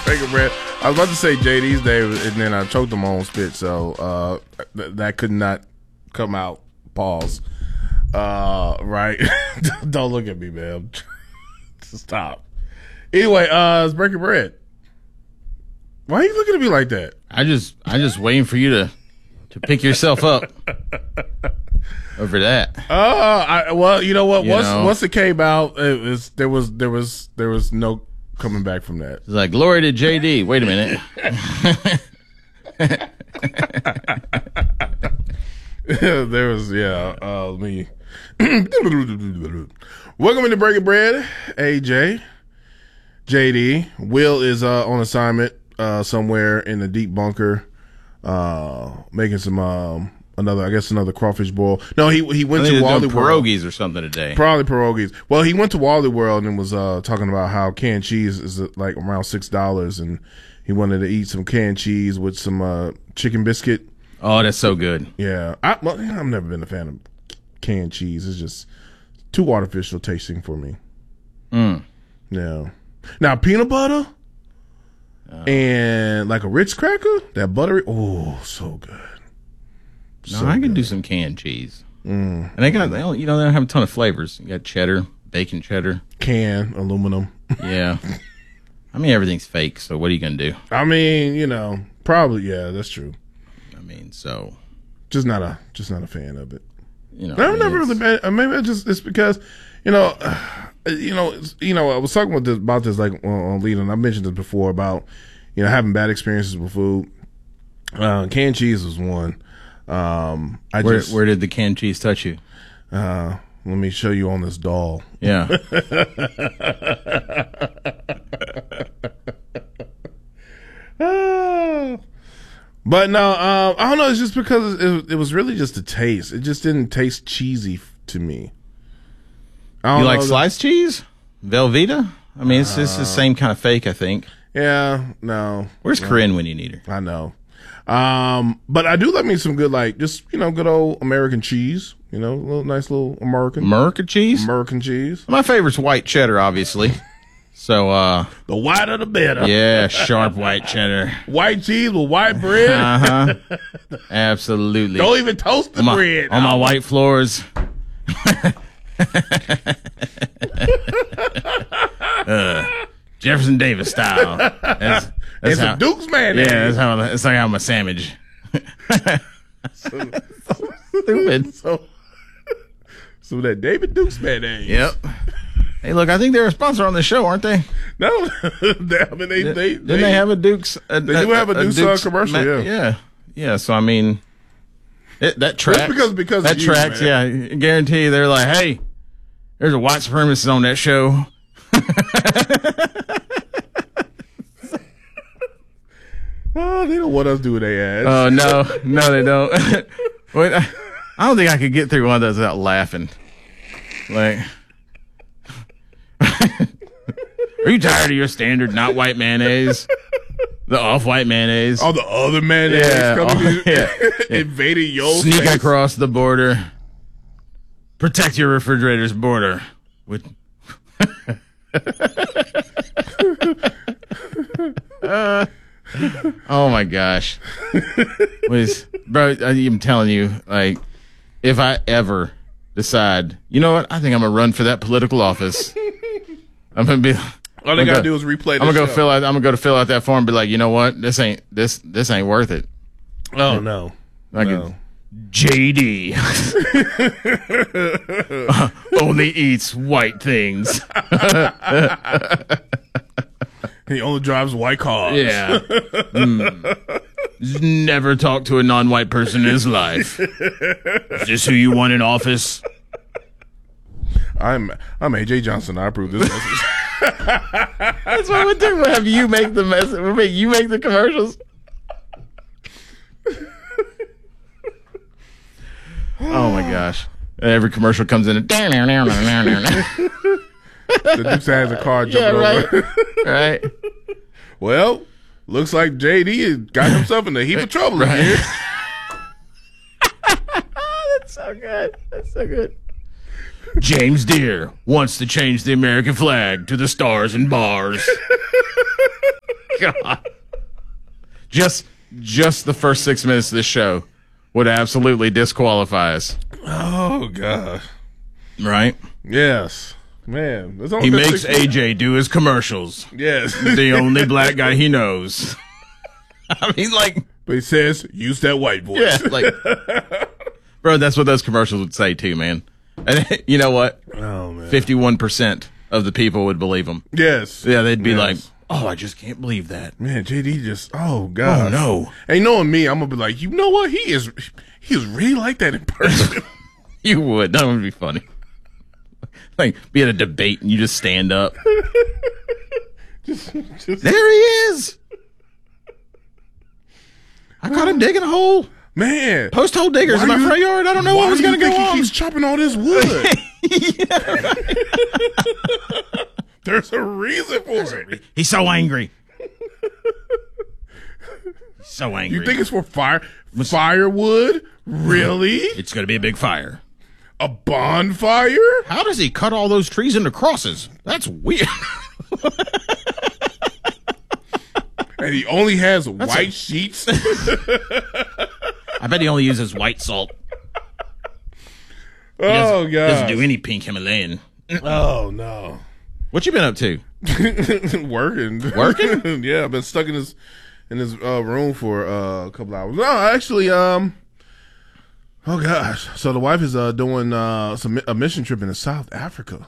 Breaking Bread. I was about to say JD's name, and then I choked him on spit, so that could not come out. Pause. Right. Don't look at me, man. Stop. Anyway, it's Breaking Bread. Why are you looking at me like that? I just waiting for you to pick yourself up over that. Well, you know what? Once it came out, there was no coming back from that. It's like glory to JD. Wait a minute. There was me. Welcome to Breaking Bread, AJ, JD. Will is on assignment somewhere in the deep bunker, making some another crawfish boil. No, he went to Wally World. Pierogies or something today. Probably pierogies. Well, he went to Wally World and was talking about how canned cheese is like around $6, and he wanted to eat some canned cheese with some chicken biscuit. Oh, that's so good. Yeah, I've never been a fan of canned cheese. It's just too artificial tasting for me. Yeah. Now peanut butter and like a Ritz cracker, that buttery. Oh, so good. No, I can do some canned cheese. And they don't have a ton of flavors. You got cheddar, bacon cheddar, aluminum. Yeah. I mean, everything's fake. So what are you gonna do? I mean, probably that's true. I mean, so just not a fan of it. I've never really been. Maybe it's because I was talking about this like on Leading. I mentioned this before about having bad experiences with food. Canned cheese was one. Where did the canned cheese touch you? Let me show you on this doll. Yeah. But no, I don't know. It's just because it was really just the taste. It just didn't taste cheesy to me. You like sliced cheese? Velveeta? I mean, it's the same kind of fake, I think. Yeah, no. Where's Corinne when you need her? I know. But I do like me some good, good old American cheese. Nice little American cheese? American cheese. My favorite's white cheddar, obviously. So, the whiter the better. Yeah, sharp white cheddar. White cheese with white bread. Uh-huh. Absolutely. Don't even toast the bread. On my white floors. Jefferson Davis style. That's it's a Duke's mayonnaise. Yeah, that's like how I'm a sandwich. So stupid. So that David Duke's mayonnaise. Yep. Hey, look, I think they're a sponsor on the show, aren't they? No, didn't they have a Duke's? They do have a Duke's commercial. Yeah. So I mean, that tracks. Because that tracks. Yeah, I guarantee you, they're like, hey, there's a white supremacist on that show. Oh, they don't want us to do their ads. Oh no, they don't. Wait, I don't think I could get through one of those without laughing. Like. Are you tired of your standard not white mayonnaise? The off-white mayonnaise? Oh, the other mayonnaise invading your Sneak face. across the border. Protect your refrigerator's border with. Oh my gosh, bro! I'm telling you, like, if I ever decide, you know what? I think I'm gonna run for that political office. I'm gonna be. All they gotta do is replay. I'm gonna go fill out that form and be like, you know what? This ain't worth it. Oh no. JD only eats white things. He only drives white cars. Yeah. Never talked to a non-white person in his life. Is this who you want in office? I'm AJ Johnson. I approve this message. That's what we'll do. We'll have you make the message. You make the commercials. Oh my gosh! Every commercial comes in. The Dukes has a car jumping over. Right. Well, looks like JD got himself in a heap of trouble again. That's so good. James Deere wants to change the American flag to the stars and bars. God. Just the first 6 minutes of this show would absolutely disqualify us. Oh God. Right? Yes. Man. There's only He been makes 6 minutes. AJ do his commercials. Yes. The only black guy he knows. I mean, like, But he says, use that white voice. yeah, like, bro, that's what those commercials would say too, man. And you know what? Oh man. 51% of the people would believe him. Yes. Yeah, they'd be Yes. like, "Oh, I just can't believe that." Man, JD just, oh God. Oh no, Hey, knowing me, I'm gonna be like, you know what? He is really like that in person. you would. That would be funny. Like, be at a debate and you just stand up. just, There he is. I caught him digging a hole. man. Post hole diggers in Why my you- front yard. I don't know why what was do you going to go think he on. keeps chopping all this wood? There's a reason for it. He's so angry. He's so angry. You think it's for firewood? Really? it's going to be a big fire? A bonfire? How does he cut all those trees into crosses? That's weird. And he only has white sheets? I bet he only uses white salt. Oh, Doesn't do God. any pink Himalayan. Oh, no. What you been up to? Working. Working? Yeah, I've been stuck in this room for a couple hours. No, actually, oh gosh. So the wife is doing a mission trip into South Africa.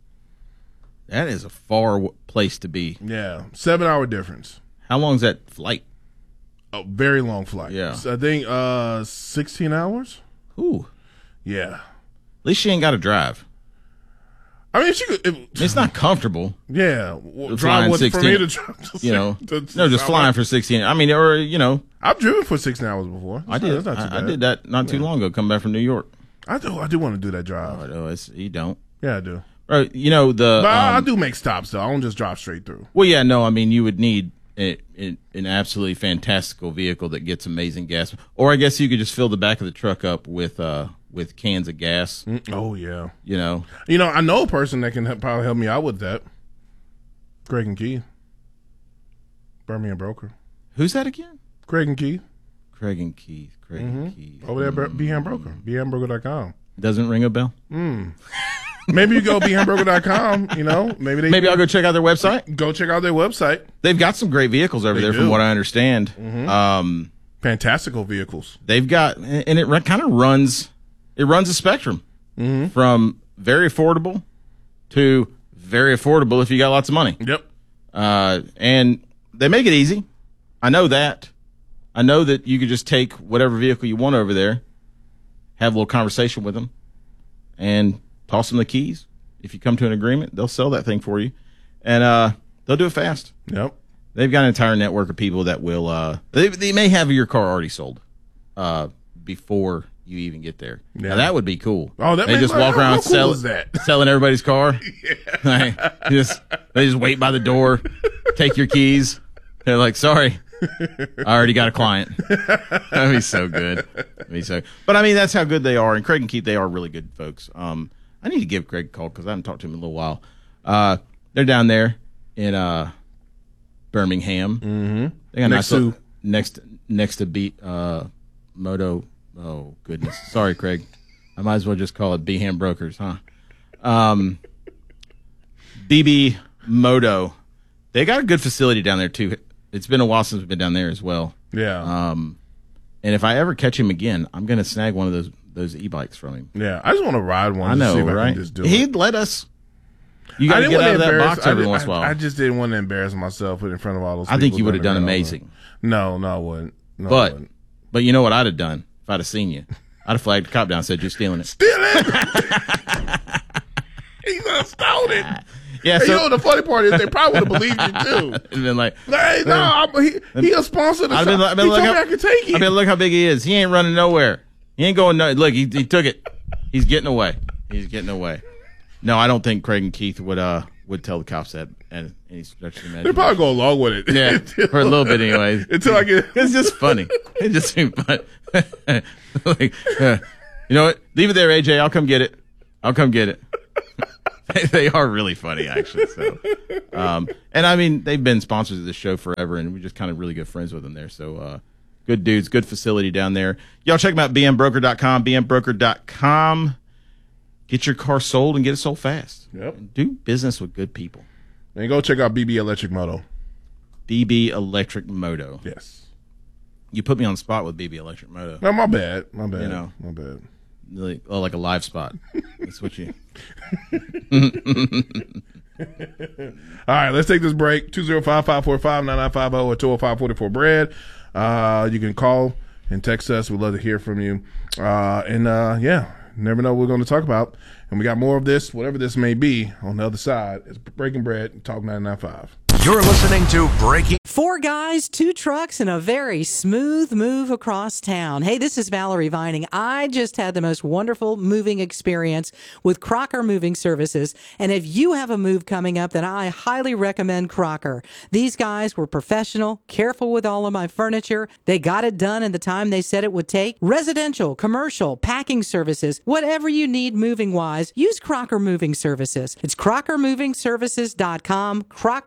That is a far place to be. Yeah, 7-hour difference. How long's that flight? A very long flight. Yeah. So I think 16 hours. Ooh. Yeah. At least she ain't got to drive. I mean, she could. It's not comfortable, Yeah, flying drive what, from 16, here to drive. To you know. to No, just South flying Africa. for 16. I mean, or, you know, I've driven for 16 hours before. I did. That's not too I bad. did that not too long ago, come back from New York. I do want to do that drive. Oh, no, you don't. Yeah, I do. Bro, you know, But I do make stops though. I don't just drive straight through. well, yeah, no, I mean, you would need an absolutely fantastical vehicle that gets amazing gas. Or I guess you could just fill the back of the truck up with cans of gas, Oh yeah. you know. You know, I know a person that can probably help me out with that. Greg and Keith, Birmingham broker. Who's that again? Greg and Keith Craig and Keith. over there at BM Broker, bmBroker.com. Doesn't ring a bell? Maybe you go bmBroker.com. You know, Maybe I'll go check out their website. go check out their website. They've got some great vehicles over there, do. from what I understand. Fantastical vehicles. They've got, and it kind of runs a spectrum from very affordable to very affordable if you got lots of money. Yep. And they make it easy. I know that. I know that you could just take whatever vehicle you want over there, have a little conversation with them, and toss them the keys. If you come to an agreement, they'll sell that thing for you, and they'll do it fast. Yep. They've got an entire network of people that will. They may have your car already sold before you even get there. Yeah. Now that would be cool. Oh, that they makes just sense. walk How around cool is that? selling everybody's car. Yeah. They just wait by the door, take your keys. They're like, sorry, I already got a client. That'd be so good. But I mean, that's how good they are. And Craig and Keith, they are really good folks. I need to give Craig a call because I haven't talked to him in a little while. They're down there in Birmingham. Mm-hmm. They got next to beat Moto. Oh goodness, sorry, Craig. I might as well just call it BHAM Brokers, huh? BB Moto. They got a good facility down there too. It's been a while since we've been down there as well. Yeah. And if I ever catch him again, I'm going to snag one of those e-bikes from him. Yeah. I just want to ride one. I know, to see if I right? can just do it. He'd let us. You got I to didn't get want out to of that embarrass. box every once in a while. I just didn't want to embarrass myself in front of all those. I think people you would have trying done to get amazing. over. No, I wouldn't. No, I wouldn't. But you know what I'd have done if I'd have seen you? I'd have flagged the cop down and said you're stealing it. Steal it. He done stole it. Yeah, Hey, so you know the funny part is they probably would have believed you too. and then like, Hey, no, he a sponsor. I'd been he told me I could take it. I mean, look how big he is. He ain't running nowhere. He ain't going. Look, he took it. He's getting away. No, I don't think Craig and Keith would tell the cops that at any stretch of the They imagination. probably go along with it. Yeah, for a little bit anyway. Until I get. It's just funny. It just seems fun. Like, you know what? Leave it there, AJ. I'll come get it. They are really funny, actually. So, and I mean, they've been sponsors of this show forever, and we're just kind of really good friends with them there. So, good dudes, good facility down there. Y'all check them out, bmbroker.com, bmbroker.com. Get your car sold and get it sold fast. Yep. And do business with good people. And go check out BB Electric Moto. BB Electric Moto. Yes. You put me on the spot with BB Electric Moto. No, my bad. My bad. You know. My bad. Like a live spot. That's what you. All right, let's take this break. 205-545-9950 or 205-44-BREAD. You can call and text us. We'd love to hear from you. Yeah, never know what we're going to talk about. And we got more of this, whatever this may be, on the other side. It's Breaking Bread and Talk 99.5. You're listening to Breaking. 4 guys, 2 trucks, and a very smooth move across town. Hey, this is Valerie Vining. I just had the most wonderful moving experience with Crocker Moving Services. And if you have a move coming up, then I highly recommend Crocker. These guys were professional, careful with all of my furniture. They got it done in the time they said it would take. Residential, commercial, packing services, whatever you need moving-wise, use Crocker Moving Services. It's crockermovingservices.com,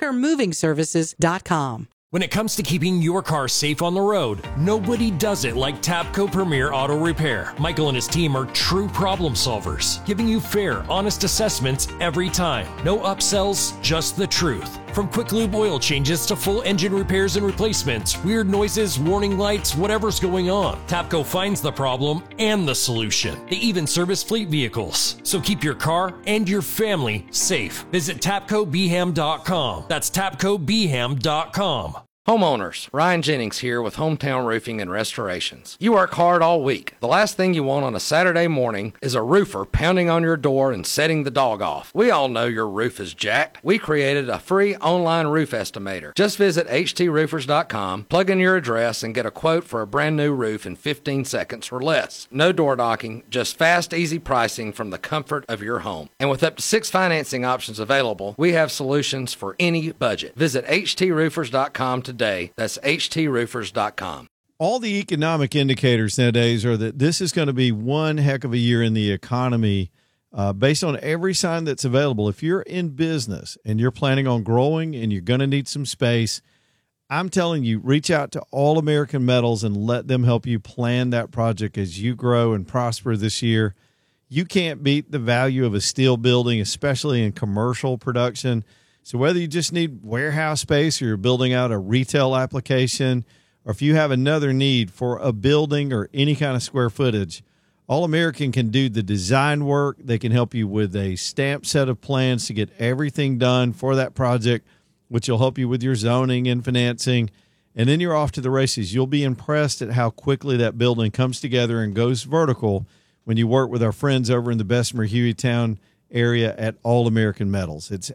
crockermovingservices.com. When it comes to keeping your car safe on the road, nobody does it like Tapco Premier Auto Repair. Michael and his team are true problem solvers, giving you fair, honest assessments every time. No upsells, just the truth. From quick lube oil changes to full engine repairs and replacements, weird noises, warning lights, whatever's going on, Tapco finds the problem and the solution. They even service fleet vehicles. So keep your car and your family safe. Visit TapcoBham.com. That's TapcoBham.com. Homeowners, Ryan Jennings here with Hometown Roofing and Restorations. You work hard all week. The last thing you want on a Saturday morning is a roofer pounding on your door and setting the dog off. We all know your roof is jacked. We created a free online roof estimator. Just visit htsroofers.com, plug in your address, and get a quote for a brand new roof in 15 seconds or less. No door knocking, just fast, easy pricing from the comfort of your home. And with up to 6 financing options available, we have solutions for any budget. Visit htsroofers.com today. That's htsroofers.com. All the economic indicators nowadays are that this is going to be one heck of a year in the economy based on every sign that's available. If you're in business and you're planning on growing and you're going to need some space, I'm telling you, reach out to All American Metals and let them help you plan that project as you grow and prosper this year. You can't beat the value of a steel building, especially in commercial production. So whether you just need warehouse space or you're building out a retail application, or if you have another need for a building or any kind of square footage, All American can do the design work. They can help you with a stamped set of plans to get everything done for that project, which will help you with your zoning and financing. And then you're off to the races. You'll be impressed at how quickly that building comes together and goes vertical when you work with our friends over in the Bessemer Hueytown area at All American Metals. It's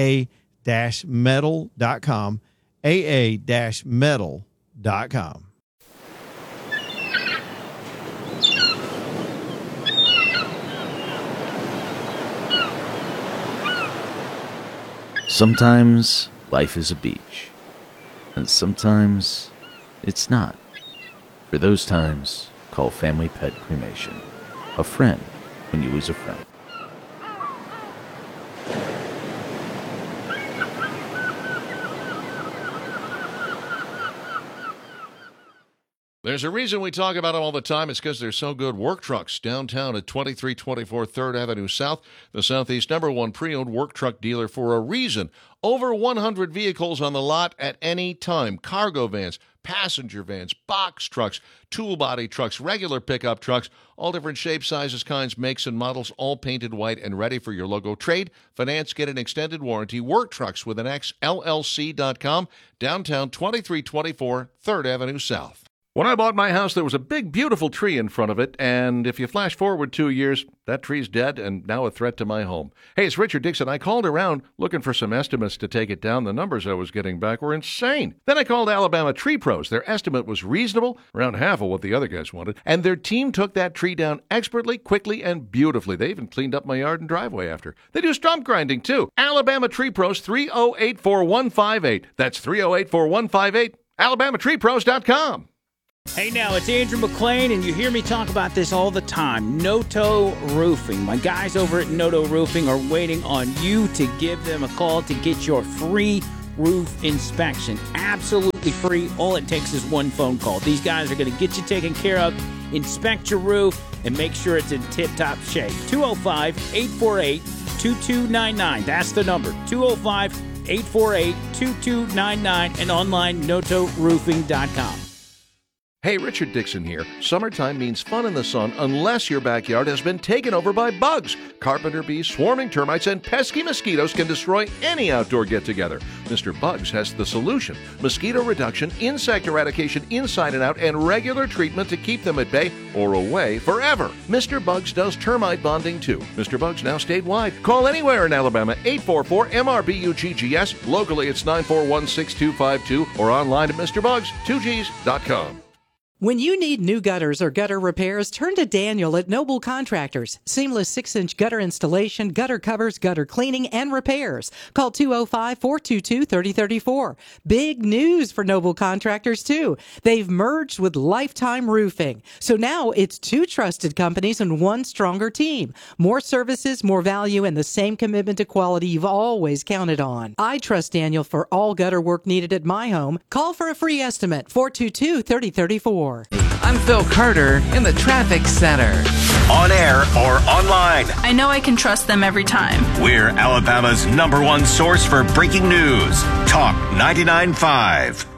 AA-metal.com, AA-metal.com. Sometimes life is a beach, and sometimes it's not. For those times, call Family Pet Cremation. A friend when you lose a friend. There's a reason we talk about them all the time. It's because they're so good. Work Trucks, downtown at 2324 3rd Avenue South, the Southeast #1 pre-owned work truck dealer for a reason. Over 100 vehicles on the lot at any time. Cargo vans, passenger vans, box trucks, tool body trucks, regular pickup trucks, all different shapes, sizes, kinds, makes, and models, all painted white and ready for your logo. Trade, finance, get an extended warranty. Work Trucks with an X, LLC.com, downtown 2324 3rd Avenue South. When I bought my house, there was a big, beautiful tree in front of it, and if you flash forward 2 years, that tree's dead and now a threat to my home. Hey, it's Richard Dixon. I called around looking for some estimates to take it down. The numbers I was getting back were insane. Then I called Alabama Tree Pros. Their estimate was reasonable, around half of what the other guys wanted, and their team took that tree down expertly, quickly, and beautifully. They even cleaned up my yard and driveway after. They do stump grinding, too. Alabama Tree Pros, 308-4158. That's 308-4158, alabamatreepros.com. Hey now, it's Andrew McLean, and you hear me talk about this all the time. Noto Roofing. My guys over at Noto Roofing are waiting on you to give them a call to get your free roof inspection. Absolutely free. All it takes is one phone call. These guys are going to get you taken care of, inspect your roof, and make sure it's in tip-top shape. 205-848-2299. That's the number. 205-848-2299 and online notoroofing.com. Hey, Richard Dixon here. Summertime means fun in the sun unless your backyard has been taken over by bugs. Carpenter bees, swarming termites, and pesky mosquitoes can destroy any outdoor get-together. Mr. Bugs has the solution. Mosquito reduction, insect eradication inside and out, and regular treatment to keep them at bay or away forever. Mr. Bugs does termite bonding too. Mr. Bugs now statewide. Call anywhere in Alabama, 844-MRBUGGS. Locally, it's 941-6252 or online at MrBugs2Gs.com. When you need new gutters or gutter repairs, turn to Daniel at Noble Contractors. Seamless 6-inch gutter installation, gutter covers, gutter cleaning, and repairs. Call 205-422-3034. Big news for Noble Contractors, too. They've merged with Lifetime Roofing. So now it's two trusted companies and one stronger team. More services, more value, and the same commitment to quality you've always counted on. I trust Daniel for all gutter work needed at my home. Call for a free estimate, 422-3034. I'm Phil Carter in the Traffic Center. On air or online. I know I can trust them every time. We're Alabama's #1 source for breaking news. Talk 99.5.